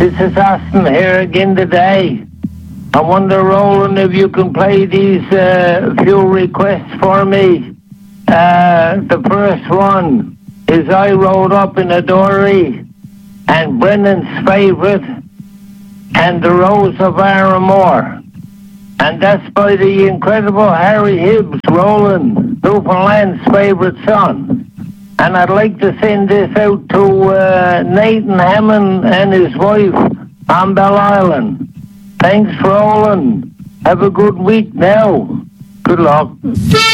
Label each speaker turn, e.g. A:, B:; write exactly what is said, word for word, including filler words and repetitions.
A: This is Austin here again today. I wonder, Roland, if you can play these uh, few requests for me. Uh, the first one is I Rode Up in a Dory, and Brennan's Favourite, and The Rose of Aramore. And that's by the incredible Harry Hibbs, Roland, Newfoundland's favourite son. And I'd like to send this out to uh, Nathan Hammond and his wife on Bell Island. Thanks, Roland. Have a good week now. Good luck.